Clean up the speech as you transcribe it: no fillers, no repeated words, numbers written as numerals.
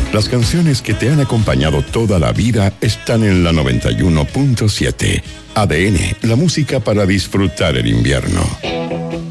Las canciones que te han acompañado toda la vida están en la 91.7. ADN, la música para disfrutar el invierno.